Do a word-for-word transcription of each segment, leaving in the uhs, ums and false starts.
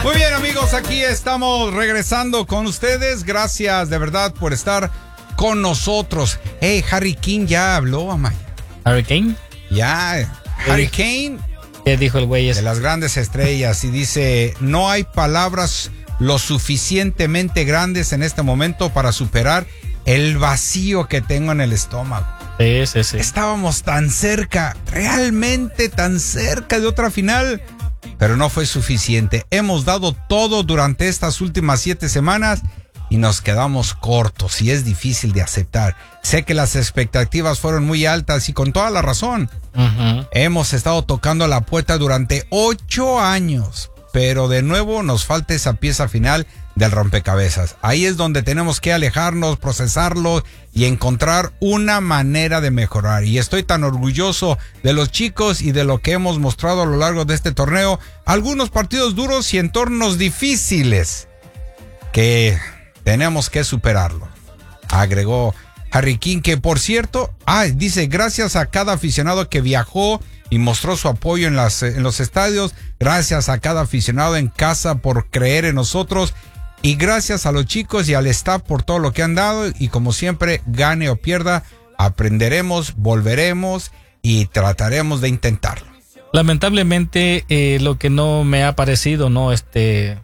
Muy bien, amigos, aquí estamos regresando con ustedes. Gracias de verdad por estar con nosotros. Hey, Harry King ya habló, Amaya. ¿Harry Kane? Ya, Harry Kane. ¿Qué dijo el güey ese? De las grandes estrellas, y dice: no hay palabras lo suficientemente grandes en este momento para superar el vacío que tengo en el estómago. Sí, sí, sí. Estábamos tan cerca, realmente tan cerca de otra final, pero no fue suficiente. Hemos dado todo durante estas últimas siete semanas y nos quedamos cortos, y es difícil de aceptar. Sé que las expectativas fueron muy altas y con toda la razón. Uh-huh. Hemos estado tocando la puerta durante ocho años, pero de nuevo nos falta esa pieza final del rompecabezas. Ahí es donde tenemos que alejarnos, procesarlo y encontrar una manera de mejorar. Y estoy tan orgulloso de los chicos y de lo que hemos mostrado a lo largo de este torneo. Algunos partidos duros y entornos difíciles que tenemos que superarlo, agregó Harry King, que por cierto, ah, dice: gracias a cada aficionado que viajó y mostró su apoyo en, las, en los estadios, gracias a cada aficionado en casa por creer en nosotros, y gracias a los chicos y al staff por todo lo que han dado, y como siempre, gane o pierda, aprenderemos, volveremos y trataremos de intentarlo. Lamentablemente, eh, lo que no me ha parecido, no, este...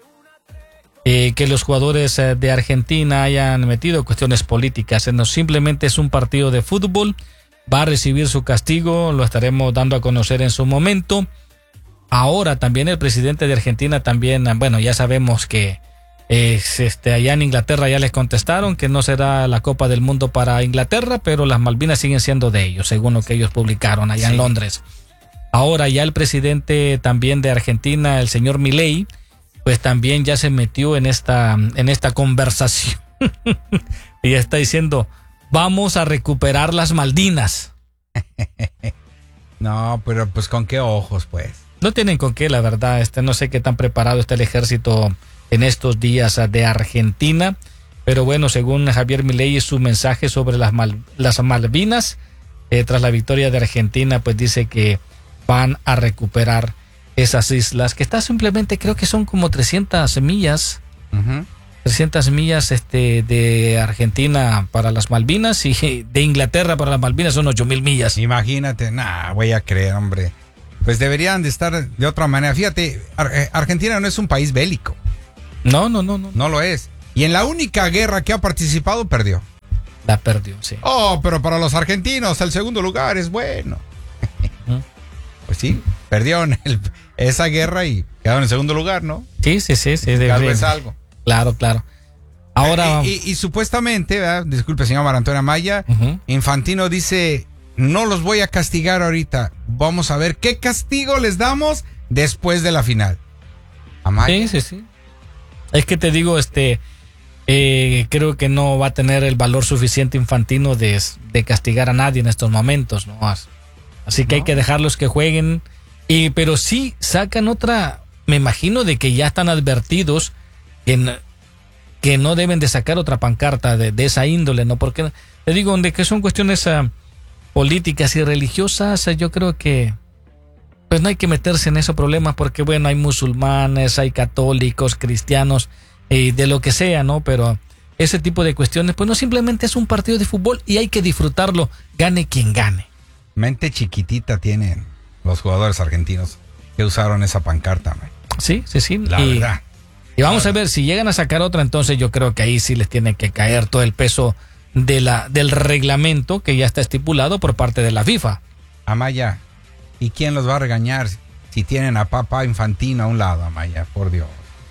Eh, que los jugadores eh, de Argentina hayan metido cuestiones políticas. No, simplemente es un partido de fútbol, va a recibir su castigo, lo estaremos dando a conocer en su momento. Ahora también el presidente de Argentina también, bueno, ya sabemos que eh, este, allá en Inglaterra ya les contestaron que no será la Copa del Mundo para Inglaterra, pero las Malvinas siguen siendo de ellos, según lo que ellos publicaron allá sí. en Londres. Ahora ya el presidente también de Argentina, el señor Milei, pues también ya se metió en esta, en esta conversación y ya está diciendo: vamos a recuperar las Malvinas. No, pero pues con qué ojos, pues. No tienen con qué, la verdad. Este, no sé qué tan preparado está el ejército en estos días de Argentina, pero bueno, según Javier Milei, su mensaje sobre las, Mal, las Malvinas, eh, tras la victoria de Argentina, pues dice que van a recuperar esas islas, que está simplemente, creo que son como trescientas millas, uh-huh. trescientas millas este, de Argentina para las Malvinas, y de Inglaterra para las Malvinas son ocho mil millas. Imagínate, nah, voy a creer, hombre. Pues deberían de estar de otra manera. Fíjate, Ar- Argentina no es un país bélico. No, no, no, no. No lo es. Y en la única guerra que ha participado, perdió. La perdió, sí. Oh, pero para los argentinos el segundo lugar es bueno. ¿Mm? Pues sí, perdió en el, esa guerra y quedaron en segundo lugar, ¿no? Sí, sí, sí. sí Tal vez algo. Claro, claro. Ahora... Y, y, y supuestamente, ¿verdad? Disculpe, señor Marantonio Amaya, uh-huh. Infantino dice: no los voy a castigar ahorita. Vamos a ver qué castigo les damos después de la final. Amaya. Sí, sí, sí. Es que te digo, este... Eh, creo que no va a tener el valor suficiente Infantino de, de castigar a nadie en estos momentos, ¿no? Así que no. Hay que dejarlos que jueguen. Y, pero sí sacan otra, me imagino de que ya están advertidos que, que no deben de sacar otra pancarta de, de esa índole, ¿no? Porque te digo, de que son cuestiones uh, políticas y religiosas, uh, yo creo que pues no hay que meterse en esos problemas, porque bueno, hay musulmanes, hay católicos, cristianos, y de lo que sea, ¿no? Pero ese tipo de cuestiones, pues no, simplemente es un partido de fútbol y hay que disfrutarlo, gane quien gane. Mente chiquitita tienen los jugadores argentinos que usaron esa pancarta, man. Sí, sí, sí. La y, verdad. Y vamos a ver, si llegan a sacar otra, entonces yo creo que ahí sí les tiene que caer todo el peso de la, del reglamento que ya está estipulado por parte de la FIFA. Amaya, ¿y quién los va a regañar si tienen a papá Infantino a un lado, Amaya? Por Dios.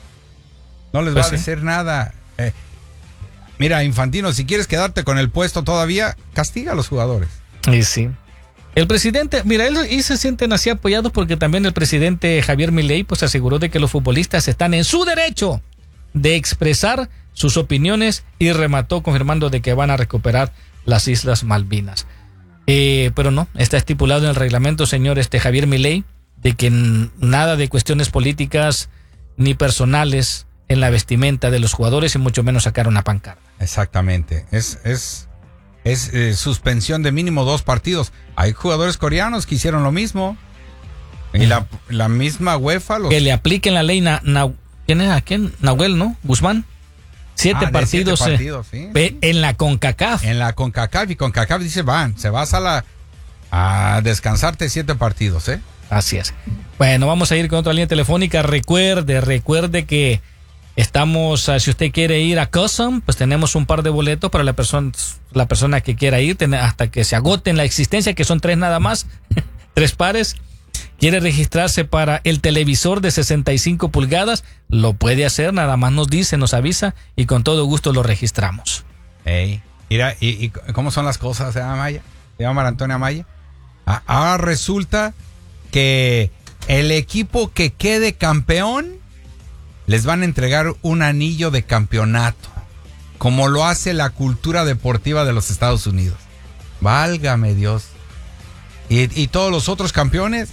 No les pues va a decir sí. nada. Eh, mira, Infantino, si quieres quedarte con el puesto todavía, castiga a los jugadores. Y sí. El presidente, mira, él y se sienten así apoyados porque también el presidente Javier Milei pues aseguró de que los futbolistas están en su derecho de expresar sus opiniones y remató confirmando de que van a recuperar las Islas Malvinas. Eh, pero no, está estipulado en el reglamento, señor este Javier Milei, de que nada de cuestiones políticas ni personales en la vestimenta de los jugadores y mucho menos sacar una pancarta. Exactamente, es... es... Es eh, suspensión de mínimo dos partidos. Hay jugadores coreanos que hicieron lo mismo. Y la, la misma UEFA... Los... Que le apliquen la ley na, na, ¿quién es? ¿A quién? Nahuel, ¿no? Guzmán. Siete Ah, partidos, siete partidos eh, sí. en la CONCACAF. En la CONCACAF, y CONCACAF dice, van, se vas a la a descansarte siete partidos, ¿eh? Así es. Bueno, vamos a ir con otra línea telefónica. Recuerde, recuerde que estamos, si usted quiere ir a Custom, pues tenemos un par de boletos para la persona, la persona que quiera ir, hasta que se agoten la existencia, que son tres nada más, tres pares. ¿Quiere registrarse para el televisor de sesenta y cinco pulgadas? Lo puede hacer, nada más nos dice, nos avisa y con todo gusto lo registramos. Ey, mira, ¿y, y cómo son las cosas, se llama Amaya? Se llama Antonio Amaya. Ah, ahora resulta que el equipo que quede campeón les van a entregar un anillo de campeonato, como lo hace la cultura deportiva de los Estados Unidos. Válgame Dios. ¿Y, y todos los otros campeones?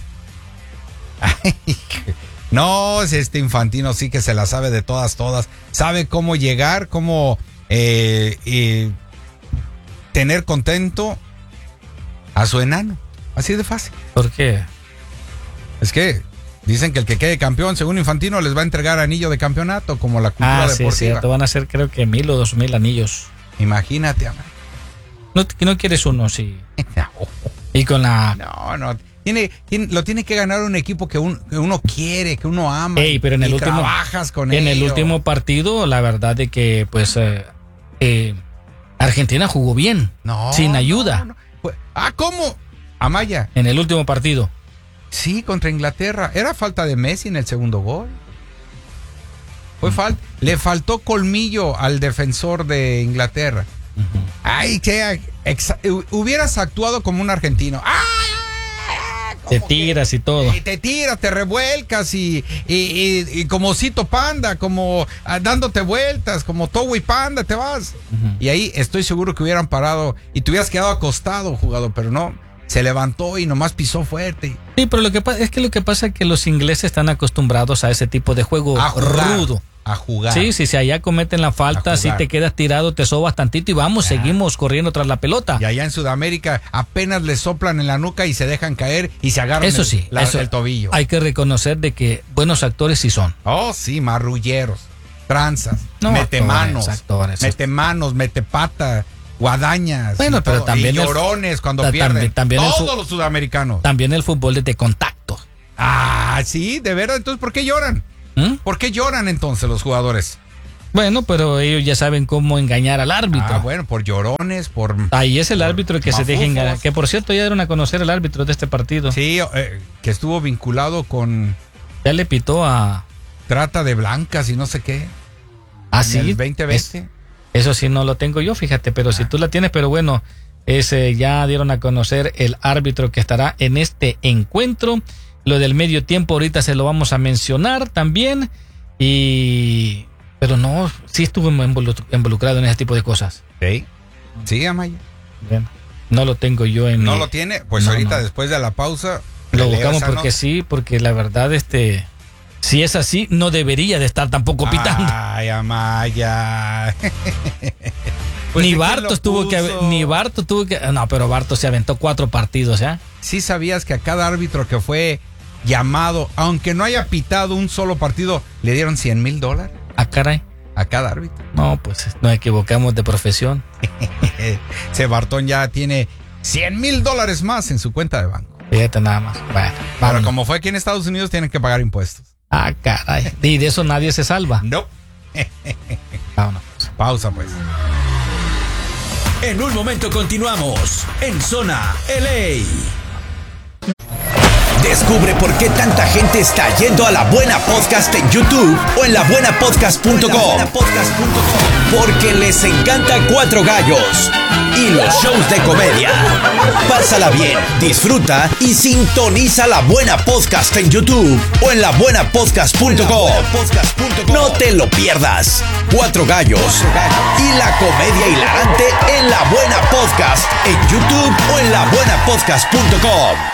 No, este Infantino sí que se la sabe de todas, todas. Sabe cómo llegar, cómo eh, eh, tener contento a su enano. Así de fácil. ¿Por qué? Es que dicen que el que quede campeón, según Infantino, les va a entregar anillo de campeonato, como la cultura ah, deportiva. sí, cierto. Van a ser creo que mil o dos mil anillos. Imagínate, amor. No, no quieres uno, sí. No. Y con la... No, no. Tiene, tiene, lo tiene que ganar un equipo que, un, que uno quiere, que uno ama. Ey, pero en el y último, trabajas con en ello. el último partido, la verdad de que, pues, eh, eh, Argentina jugó bien, no, sin ayuda. No, no. Pues, ah, ¿cómo? Amaya. En el último partido. Sí, contra Inglaterra. Era falta de Messi en el segundo gol. Fue mm. falta. Le faltó colmillo al defensor de Inglaterra. Uh-huh. Ay, que exa- hubieras actuado como un argentino. ¡Ay! Te tiras y todo. Y te tiras, te revuelcas y, y, y, y como Cito Panda, como ah, dándote vueltas, como Togo y Panda, te vas. Uh-huh. Y ahí estoy seguro que hubieran parado y te hubieras quedado acostado, jugador, pero no. Se levantó y nomás pisó fuerte. Sí, pero lo que pasa es que lo que pasa es que los ingleses están acostumbrados a ese tipo de juego a jugar, rudo. A jugar. Sí, sí, si allá cometen la falta, si te quedas tirado, te sobas tantito y vamos, ya. Seguimos corriendo tras la pelota. Y allá en Sudamérica apenas le soplan en la nuca y se dejan caer y se agarran eso el, sí, la, eso, el tobillo. Hay que reconocer de que buenos actores sí son. Oh, sí, marrulleros, tranzas, no, mete actores, manos, actores, mete manos, mete pata. Guadañas, bueno, pero todo. también y llorones el, cuando también, pierden. También Todos fu- los sudamericanos. También el fútbol es de contacto. Ah, sí, de verdad. Entonces, ¿por qué lloran? ¿Mm? ¿Por qué lloran entonces los jugadores? Bueno, pero ellos ya saben cómo engañar al árbitro. Ah, bueno, por llorones, por... Ahí es el árbitro que mafufos. Se deja engañar. Que por cierto ya dieron a conocer el árbitro de este partido. Sí, eh, que estuvo vinculado con... Ya le pitó a... Trata de blancas y no sé qué. ¿Ah, sí? El veinte veinte. Es... Eso sí no lo tengo yo, fíjate, pero ah. si tú la tienes, pero bueno, ese ya dieron a conocer el árbitro que estará en este encuentro. Lo del medio tiempo ahorita se lo vamos a mencionar también. Y pero no, sí estuvo involucrado en ese tipo de cosas. Sí, sí, Amaya. Bien. No lo tengo yo en ¿No mi... lo tiene? Pues no, ahorita no. después de la pausa lo buscamos esa, porque ¿no? sí, porque la verdad este... Si es así, no debería de estar tampoco pitando. Ay, Amaya. Pues ni Bartos tuvo que ni Bartos tuvo que no, pero Bartos se aventó cuatro partidos, ¿ya? Sí sabías que a cada árbitro que fue llamado, aunque no haya pitado un solo partido, le dieron cien mil dólares. Ah, caray. A cada árbitro. No, pues nos equivocamos de profesión. Ese Bartón ya tiene cien mil dólares más en su cuenta de banco. Fíjate nada más. Bueno, pero como fue aquí en Estados Unidos, tienen que pagar impuestos. Ah, caray. Y de eso nadie se salva. No. Vámonos. Pausa, pues. En un momento continuamos en Zona L A. Descubre por qué tanta gente está yendo a La Buena Podcast en YouTube o en la buena podcast punto com. Porque les encanta Cuatro Gallos y los shows de comedia. Pásala bien, disfruta y sintoniza La Buena Podcast en YouTube o en la buena podcast punto com. No te lo pierdas. Cuatro Gallos y la comedia hilarante en La Buena Podcast en YouTube o en la buena podcast punto com.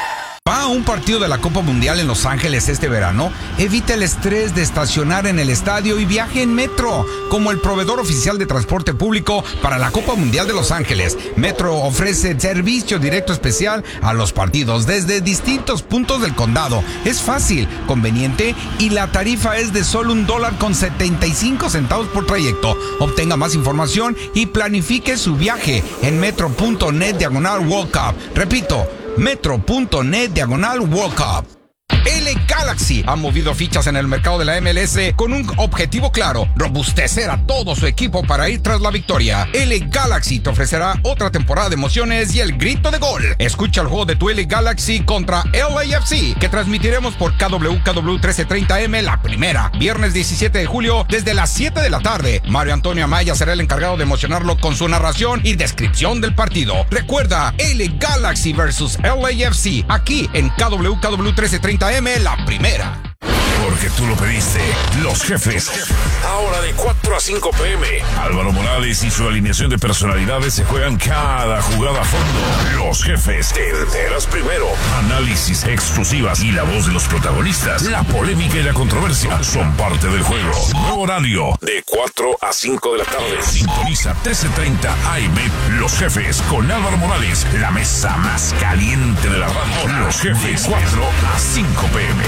¿Va a un partido de la Copa Mundial en Los Ángeles este verano? Evite el estrés de estacionar en el estadio y viaje en Metro. Como el proveedor oficial de transporte público para la Copa Mundial de Los Ángeles, Metro ofrece servicio directo especial a los partidos desde distintos puntos del condado. Es fácil, conveniente y la tarifa es de solo un dólar con setenta y cinco centavos por trayecto. Obtenga más información y planifique su viaje en metro punto net diagonal World Cup. Repito, metro punto net diagonal World Cup. L A Galaxy ha movido fichas en el mercado de la M L S con un objetivo claro: robustecer a todo su equipo para ir tras la victoria. L A Galaxy te ofrecerá otra temporada de emociones y el grito de gol. Escucha el juego de tu L A Galaxy contra L A F C, que transmitiremos por K W K W trece treinta M, la primera, viernes diecisiete de julio desde las siete de la tarde. Mario Antonio Amaya será el encargado de emocionarlo con su narración y descripción del partido. Recuerda, L A Galaxy versus L A F C, aquí en K W K W trece treinta M, la primera. Porque tú lo pediste. Los Jefes. Ahora de cuatro a cinco p m Álvaro Morales y su alineación de personalidades se juegan cada jugada a fondo. Los Jefes. Te enteras primero. Análisis, exclusivas y la voz de los protagonistas. La polémica y la controversia son parte del juego. Nuevo horario de cuatro a cinco de la tarde. Sintoniza trece treinta A M. Los Jefes con Álvaro Morales. La mesa más caliente de la radio. Los Jefes. cuatro a cinco p m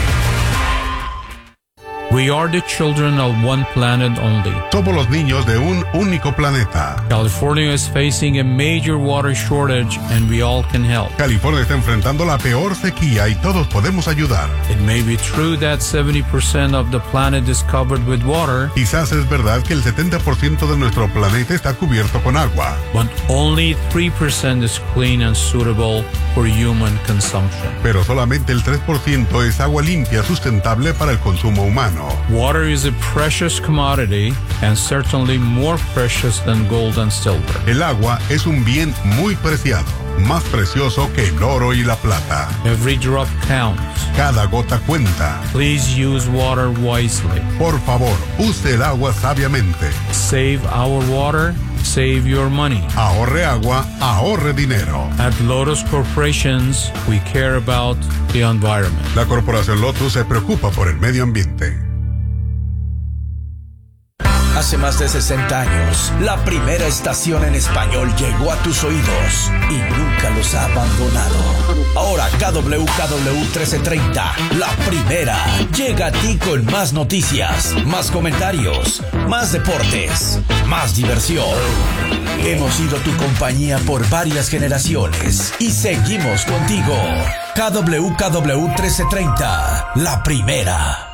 We are the children of one planet only. Somos los niños de un único planeta. California is facing a major water shortage and we all can help. California está enfrentando la peor sequía y todos podemos ayudar. It may be true that seventy percent of the planet is covered with water. Quizás es verdad que el setenta por ciento de nuestro planeta está cubierto con agua. But only three percent is clean and suitable for human consumption. Pero solamente el tres por ciento es agua limpia sustentable para el consumo humano. Water is a precious commodity and certainly more precious than gold and silver. El agua es un bien muy preciado, más precioso que el oro y la plata. Every drop counts. Cada gota cuenta. Please use water wisely. Por favor, use el agua sabiamente. Save our water. Save your money. Ahorre agua, ahorre dinero. At Lotus Corporations, we care about the environment. La corporación Lotus se preocupa por el medio ambiente. Hace más de sesenta años, la primera estación en español llegó a tus oídos y nunca los ha abandonado. Ahora K W K W trece treinta, la primera, llega a ti con más noticias, más comentarios, más deportes, más diversión. Hemos sido tu compañía por varias generaciones y seguimos contigo. K W K W trece treinta, la primera.